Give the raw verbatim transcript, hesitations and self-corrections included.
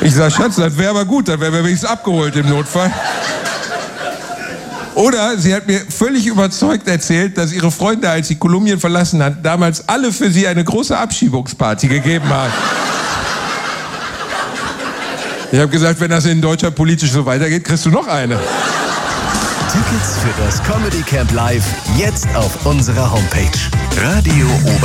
Ich sag, Schatz, das wäre aber gut, dann wären wir wenigstens abgeholt im Notfall. Oder sie hat mir völlig überzeugt erzählt, dass ihre Freunde, als sie Kolumbien verlassen hat, damals alle für sie eine große Abschiebungsparty gegeben haben. Ich habe gesagt, wenn das in Deutschland politisch so weitergeht, kriegst du noch eine. Tickets für das Comedy Camp Live jetzt auf unserer Homepage. Radio Ober